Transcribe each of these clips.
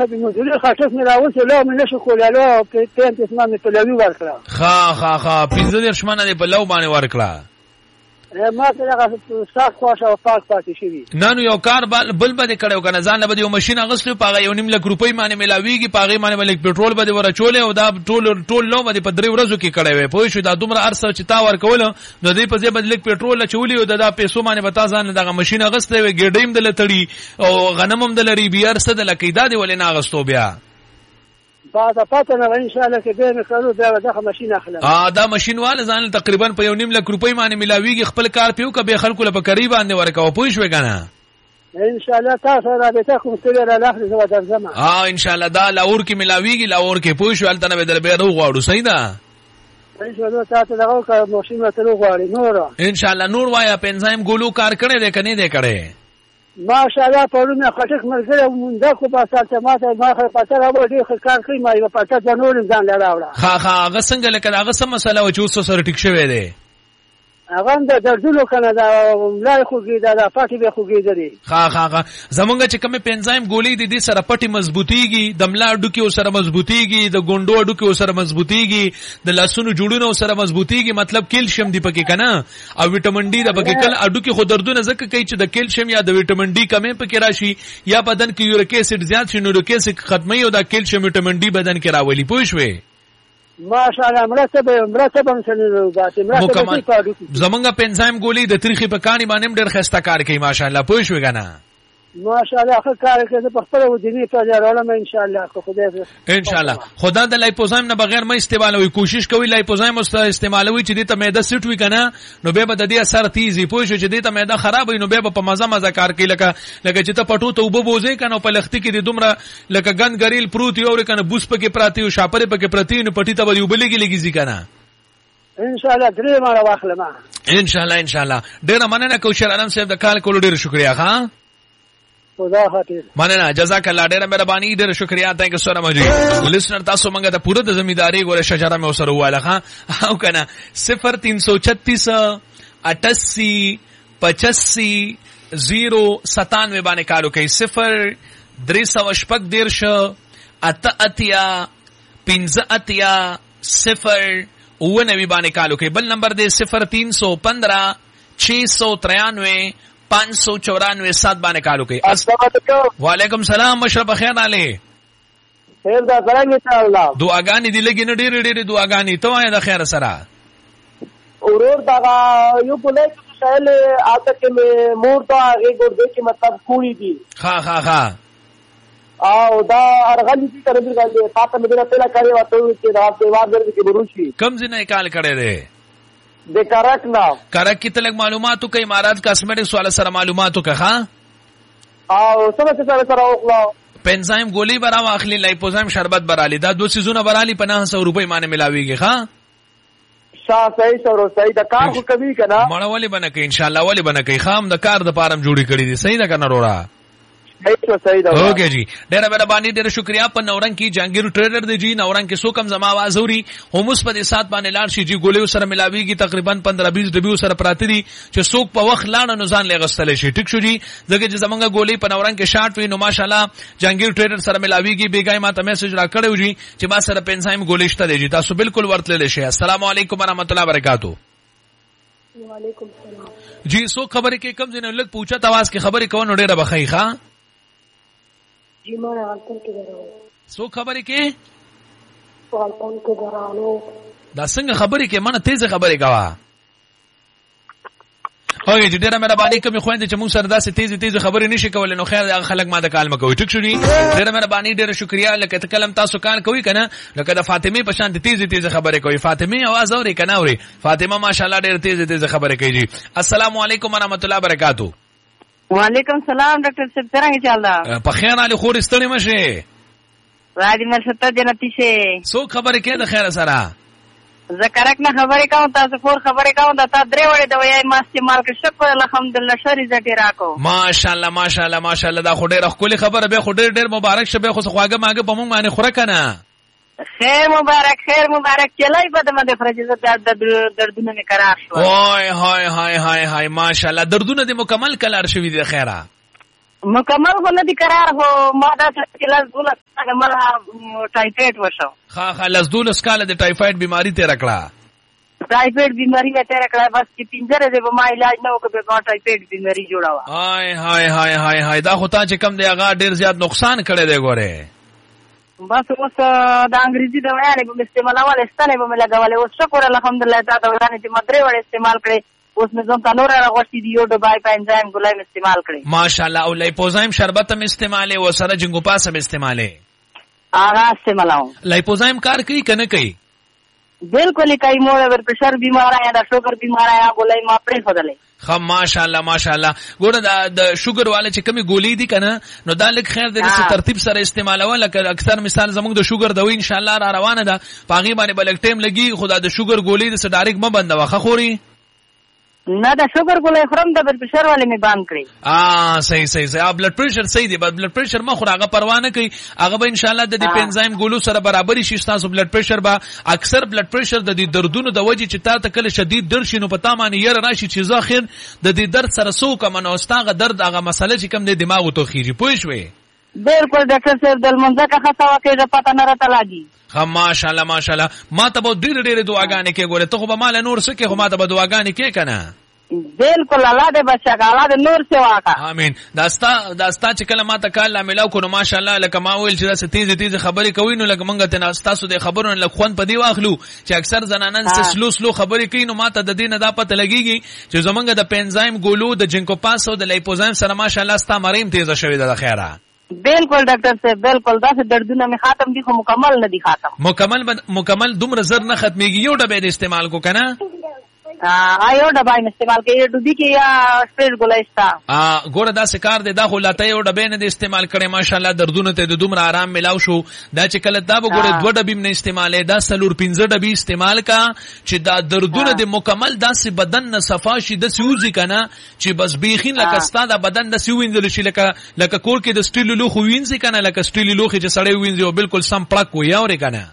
هغه د مدیر خاطر مې راوځي له مې نشو کولای له په اسمان په لوي ورکړه ها 15 منه په لو باندې ورکړه ما ته هغه صاف خوښ او پاک پاتې شي نانو یو کار بل بده کړو کنه ځان به یو ماشين اغستو پاغه یو نیم لک روپۍ باندې ملاويږي پاغه باندې ملک پټرول بده ورچولې او دا ټول لو باندې په 3 ورځو کې کړې وې پوه شو دا دومره ارسه چې تا ورکول نو دې په ځای باندې لک پټرول چولې او دا پیسو باندې بتا ځان دغه ماشين اغستې وې ګډیم دل تړي او غنمم دل ری بیا ارسه دل کیدا دی ولې نه اغستو بیا بعد پاتنه ان شاء الله کې به کارو دا دغه ماشين اخلم دا ماشين وال ځان تقریبا په یو نیم لک روپۍ باندې ملاويږي خپل کار پیو کبه خلکو له قریب باندې ورکاو پوه شو کنه ان شاء الله تاسو رابطه کوم سره لا اخر زو درځم ان شاء الله دا لاور کې ملاويږي لاور کې پوه شو الته به در به غواړو صحیح ده ان شاء الله تاسو دغه کار ماشين ته غواړي نور ان شاء الله نور وایا پنځایم ګولو کار کړي دې کني دې کړي ماشاءالله پرونه خټک مرګره مونږه کو په سالته ماته ما خو پته راو دې کار کوي ما یو پته ځنور ځان لراوړه هغه څنګه لکه هغه سم مسله و چې اوس سره ټیک شوی دی هغه د دردونو کنه دا لای خوږي دا پټي به خوږي دري زمونږ چې کومه پنځایم ګولې دي د سره پټي مضبوطيږي د ملا اډو کې سره مضبوطيږي د ګوندو اډو کې سره مضبوطيږي د لاسونو جوړونو سره مضبوطيږي مطلب کیلشیم دی پکې کنه او وټامین ډي د پکې کله اډو کې خو دردونه زکه کوي چې د کیلشیم یا د وټامین ډي کمې پکې راشي یا بدن کې یوریک اسید زیات شي نو یوریک اسید ختمي او د کیلشیم وټامین ډي بدن کې راولي پوه شوې ماشاءالله مرتب سره راځي زمونږه پنځایم ګولې د تاریخي په کانی باندې ډېر خسته کار کوي ماشاءالله پوه شو کنه ماشاءالله ښه کار کوي په خپل ودینی په جوړولم ان شاء الله خدای ان شاء الله خدا د لایپوزایم نه بغیر مې استعمالوي کوشش کوي لایپوزایم استعمالوي چې دې ته معده سټ وي کنه نو به د دې اثر تیزي پوه شو چې دې ته معده خراب وي نو به په مزه کار کوي لکه چې ته پټو ته وبوزې کنه په لختي کې د دومره لکه ګن ګریل پروت یو کنه بوس پکې پراتی او شاپره پکې پراتی نو پټي ته ویو بلګي کنه ان شاء الله درې مره واخلم ان شاء الله ډېر مننه کوشر علم صاحب د کال کولو ډېر شکریا ها خدا حافظ مننه جزاک الله ډېر مهرباني ډېر شکریا تانک سو رحمت جی لسنر تاسو مونږه د پوره د زمینداری ګوره شجره مې وسره واله او کنه 0336 88 85 097 باندې کالو کوي 0 300 درش اتیا 15 0 او نوی باندې کالو کوي بل نمبر دی 0315 693 594 7 باندې کالو کوي وعلیکم السلام مشرف خیر علی خیر دا څنګه تعالی دعاګانې دی لګي نه ډېر دعاګانې ته وای د خیر سره اورور دا یو په لای کې سهل آتا کې مور ته هغه ګورځي چې مطلب کوړی دي ها او دا ارغلی کی طرف دی پاته مې نه پهلا کړی وته چې رات دیوار درته کې بروشي کم ځنه کال کړي دي د کرک نه کرک کی تلک معلوماتو کوي امارات کاسمیټکس والا سره معلوماتو کا ها او سره وکړو پنځایم ګولې برا واخلي لایپوزایم شربت برالی دا دو سيزونه برالی 500 روپۍ باندې ملاويږي ها صحیح دا کار خو کوي کنه مړ ولې بنه کوي ان شاء الله ولې بنه کوي خام د کار د پارم جوړی کړی دي صحیح ده کنه رورا صحیح ده اوکے جی ډېر مهرباني ډېر شکریا په نورنګ کې جانگیر ټریډر دی جی نورنګ کې سو کم زما आवाज اوري هموس په سات باندې لاړ شي جی ګولې سره ملاويږي تقریبا 15-20 ډبیو سره پراتی دي چې څوک په وخت لاړ نو ځان لغستل شي ټیک شو جی ځکه چې زمونږ ګولې په نورنګ کې شارټ وي نو ماشاءالله جانگیر ټریډر سره ملاويږي بیګای ماته میسج را کړو جی چې ما سره پنځایم ګولې شته دی جی تاسو بالکل ورتل شي السلام علیکم ورحمت الله وبرکاتہ وعلیکم السلام جی سو خبرې کې کم ځنه لګ پوښتنه تواس کې خبرې کوو ډېر بخای ښا جی ما غلطن کې درو سو خبرې کې غلطن کې درانو دا څنګه خبرې کې مانه تیز خبرې کوا اوګه چې ډېر مهرباني کوم خويندې چې موږ سره داسې تیز خبرې نشي کولای نو خیر هغه خلک ما د کال مکوي ټیک شو دي ډېر مهرباني ډېر شکریا لکه تکلم تاسو کال کوي کنه لکه د فاطمه په شان تیز خبرې کوي فاطمه आवाज اوري کنه اوري فاطمه ماشاءالله ډېر تیز خبرې کوي جی السلام علیکم ورحمت الله وبرکاتہ وعلیکم السلام ډاکټر صاحب څنګه چالدا په خیر علي خور استړی مشه راځي مرشد جنتی شه سو خبرې کې د خیر سره زکرک نه خبرې کوم تاسو فور خبرې کوم دا تا درې وړې د وای ما استعمال کړ شکر الحمدلله شری زټی راکو ماشاءالله دا خو ډېر خولي خبره به خو ډېر مبارک شه خو خواګه ماګه په مونږ باندې خوره کنه خیر مبارک چلای په دمه د فرجزه دردونه می قرار شو هاي ماشاءالله دردونه دې مکمل کلار شوی دی خیره مکمل خو نه دي قرار خو ما دا چې لاس 12 کاله مله ټایفاید وشو. ها لاس 12 کاله د ټایفاید بیماری تیر کړه. ټایفاید بیماری مې تیر کړه بس چې 15 ورځې به ما علاج نه وکړ به ټایفاید بیماری جوړاوه. هاي دا خو تا چې کم دی هغه ډیر زیات نقصان کړی دی ګوره. بس اوس د انګریزي دوايانې به استعمالول ستنه به لګولې اوس شکر الحمدلله تا دوايانې چې مدري وړ استعمال کړې اوس مې ځم تنور راغوښتي دی یو ډبای پنځایم ګلای استعمال کړې ماشاءالله او لایپوزایم شربت هم استعمالې او سره جنگو پاس هم استعمالې هغه استعمالو. لایپوزایم کار کوي کنه کوي؟ بالکل کوي. مور ور پرشر بیمار یا د شوګر بیمار یا ګلای ما پرې خدلې. خم ماشاءالله ګوره د شوګر والے چې کمی ګولې دي کنه نو دا لک خیر د ترتیب سره استعمالول لکه اکثر مثال زموږ د شوګر دوی ان شاء الله را روانه ده پاغي باندې بلک ټیم لګي خدا د شوګر ګولې د ډایرکټ ما بند واخه خوري نه د شوګر ګولې خرم د بلډ پرشر والے می باندې کړی. صحیح بلډ پرشر صحیح دی بلډ پرشر ما خو هغه پروا نه کوي هغه به ان شاء الله د دې پنځایم ګولو سره برابر شي تاسو بلډ پرشر با اکثر بلډ پرشر د دې دردونو د وجې چې تا ته کله شدید درد شي نو پتا معنی یې راشي چې ځاخر د دې درد سره سو کوم نو استاغه درد هغه مسله چې کوم د دماغ ته خيږي پوه شوې. بالکل ډاکټر صاحب د منځه کا خطا واکې پتا نه راته لاګي. ماشاءالله ما ته به ډېر دعاګانې کې ګوره ته خو به مال نور څه کې خو ما ته به دعاګانې کې کنه. بالکل الله دې بچا الله دې نور سے واکا امين. داستا چې کله ما ته کال لا ملاو کو نو ماشاءالله لکه ما ویل چې داسې تیز خبرې کوي نو لکه مونږ ته تاسو د خبرونو لکه خوان په دی واخلو چې اکثر زنانان سلو خبرې کوي نو ما ته د دې نه دا پته لګيږي چې زمونږ د پنځایم ګولو د جنکو پاس او د لایپوزایم سره ماشاءالله ستا مریم تیزه شوې ده خیره. بالکل ډاکټر صاحب بالکل دا څه دردونه می ختم دي خو مکمل نه دي ختم. مکمل دومره زر نه ختميږي یو ډبه د استعمال کو کنه یو ډبای استعمال کوي ډوبي کې یا سپیډ ګولایستا ګوره دا سکار دی دا خو لاته یو ډبې نه استعمال کړي ماشاءالله دردونه ته د دومره آرام ملاو شو دا چې کله دا وګوره 2 ډبې نه استعمالې دا سلور 15 ډبې استعمال کا چې دا دردونه د مکمل داسې بدن نه صفا شي د سيوزي کنه چې بس بیخین لکه ستاده بدن د سيوینځل شي لکه کور کې د سټیل لوخ وینځي کنه لکه سټیل لوخ چې سړی وینځي او بالکل سم پړک وي اورې کنه.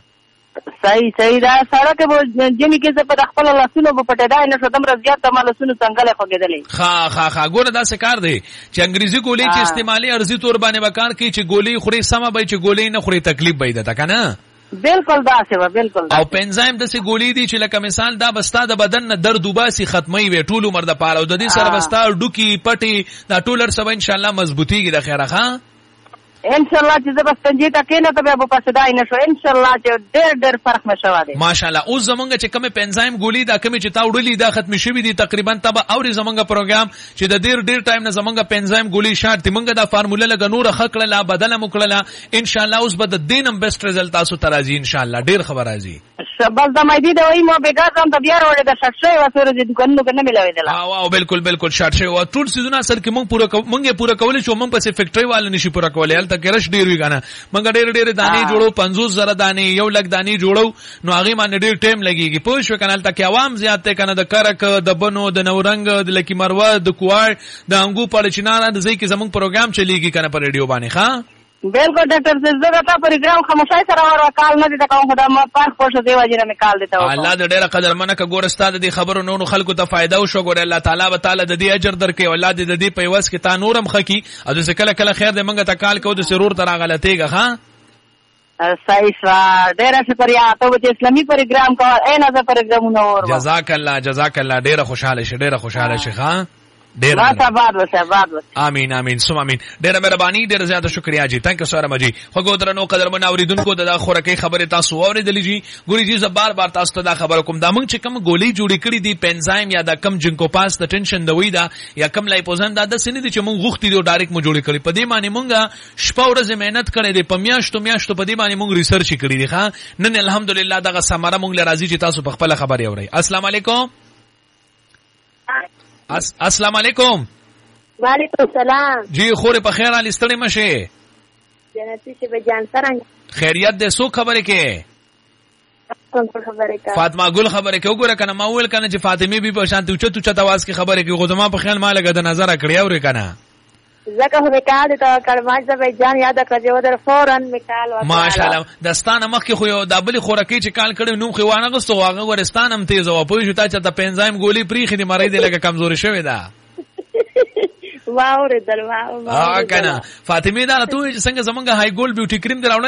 صحیح دا سره کې جمی کې څه په خپل لاسونو په پټه نه شو تم رضیات ته لاسونو څنګه له خوګېدلې. ها ګوره دا څه کار دی چې انګریزي ګولې چې استعمالي ارزي تور باندې وکړ کې چې ګولې خوري سم به چې ګولې نه خوري تکلیف به ده کنه. بالکل دا څه بالکل او پنځایم د سي ګولې دي چې لکه مثال دا بستا د بدن نه درد وباسي ختمي وي ټول عمر د پاره او د دې سره بستا ډوکی پټي دا ټولر سبا ان شاء الله مضبوطيږي د خیره ښا ان شاء الله چې زبر ستنجي تا کینه ته به په صداي نشو ان شاء الله چې ډېر فرق مشوا دي ماشاءالله. اوس زمونږ چې کوم پنځایم ګولې دا کوم چې تا وړلې دا ختم شوي دي تقریبا تبه او زمونږ پروګرام چې د ډېر ټایم نه زمونږ پنځایم ګولې شارت دی مونږ دا فارموله لګ نور خکړه لا بدله مکړه ان شاء الله اوس به د دینم بیسټ ریزلټ تاسو ته راځي ان شاء الله ډېر خبر راځي. بس د مې دي دا وای مو بیګا کوم ته بیا وړه د شټشي وسره د دکانونو کنه ملاوي دلا او بالکل شټشي او ټول سيزونه اصل کې مونږ پورا کولې شو مونږ په فیکټري والے نشي پورا کولې هلته کې رش ډېر وی کنه مونږ ډېر دانی جوړو 50,000 دانی یو لک دانی جوړو نو هغه باندې ډېر ټایم لګيږي پوه شو کنه هلته کې عوام زیات ته کنه د کرک د بنو د نورنګ د لکی مروه د کوار د انګو پړچنار د ځای کې زمونږ پروګرام چلیږي کنه په ریډیو باندې ښا. بالکل ډاکټر زه دا پروګرام خاموشای سره ور کال نه دي دا کوم خدای ما پاک پوښتنه دی واجب نه کال دیتا الله دې ډېر قدر منه ک ګور استاد دې خبرو نور خلکو ته فائدہ او شو ګور الله تعالی د دې اجر درکې اولاد دې په وس کې تا نورم خکی او دې کله خیر دې منګه ته کال کو د سرور تر غلطيګه ها. صحیح ډېر شکریا ته د اسلامي پروګرام کو اې نه پروګرام نور جزاک الله ډېر خوشاله شي ها ډېر امين سم امين ډېر مهرباني ډېر زیات شکریا جی تانک سره مجي خو درنو قدر من اوریدونکو د خورکې خبره تاسو اوریدلې جی ګوري جی زبر بار تاسو ته دا خبر کوم دا مونږ چې کوم ګولې جوړې کړې دي پنځایم یا دا کم جنکو پاس د ټینشن دوی دا یا کم لایپوزن دا د سینې دي چې مونږ غوښتي دي ډایرکټ مو جوړې کړې په دې معنی مونږه شپه ورځ مهنت کړې دي په میاشتو په دې معنی مونږ ریسرچ کړې دي ښا نن الحمدلله دا سمره مونږ لراځي چې تاسو په خپل خبري اورئ. السلام علیکم. السلام علیکم. وعلیکم السلام. جی خورې په خیر علي ستړي مشه جنتی شه به جان سره خیریت دې سو خبره کې فاطمه ګل خبره کې وګوره کنه ما ویل کنه چې فاطمه بي په شانتي اوچت आवाज کې خبره کې غوډما په خیال مالګه د نظر کړی اورې کنه زکه هو میکال ته کلمات زبې جان یاد کړې و در فورن میکال و ماشاءالله دستانه مخ کې خو یو دابل خورکی چې کال کړي نوم خو وانه غستو واغه ورستان هم تیز و پوه شو تا چې ته پنځایم ګولې پریخي دي مړې دې لکه کمزوري شوی دا واورېدل کنه فاطمه دا ته څنګه زمونږ هاي ګول بیوټي کریم دی